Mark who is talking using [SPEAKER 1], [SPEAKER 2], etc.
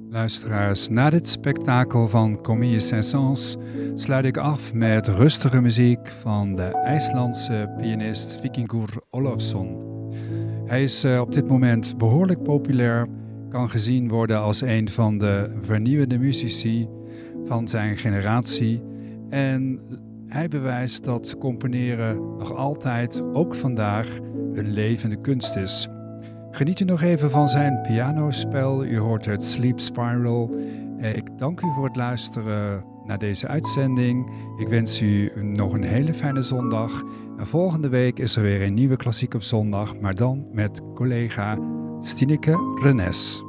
[SPEAKER 1] Luisteraars, na dit spektakel van Camille Saint-Saëns sluit ik af met rustige muziek van de IJslandse pianist Víkingur Ólafsson. Hij is op dit moment behoorlijk populair, kan gezien worden als een van de vernieuwende muzici van zijn generatie. En hij bewijst dat componeren nog altijd, ook vandaag, een levende kunst is. Geniet u nog even van zijn pianospel. U hoort het Sleep Spiral. Ik dank u voor het luisteren naar deze uitzending. Ik wens u nog een hele fijne zondag. En volgende week is er weer een nieuwe Klassiek op zondag, maar dan met collega Stineke Renesse.